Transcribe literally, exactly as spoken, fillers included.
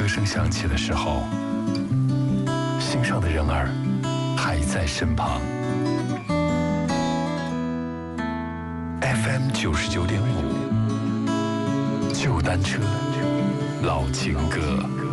歌声响起的时候，心上的人儿还在身旁。F M 九十九点五，旧单车，老情歌。